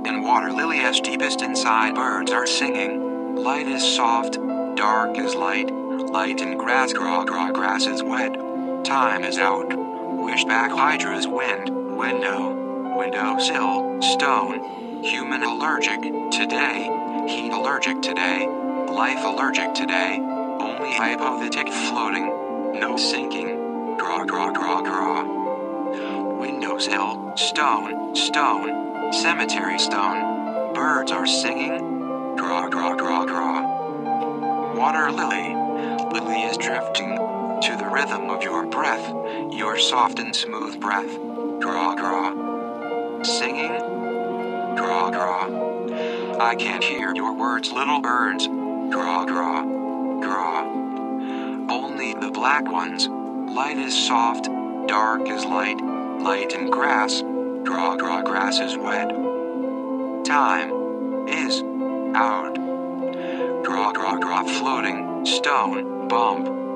In water lily as deepest inside birds are singing. Light is soft, dark is light. Light in grass, grass is wet. Time is out. Wish back hydra's windowsill, stone. Human allergic today. Heat allergic today. Life allergic today. Only hypothetic floating. No sinking. Windowsill, stone. Cemetery stone. Birds are singing. Water lily. Lily is drifting to the rhythm of your breath. Your soft and smooth breath. Singing. I can't hear your words, little birds. Only the black ones. Light is soft, dark is light. Light in grass. Grass is wet. Time is out. Floating, stone, bump.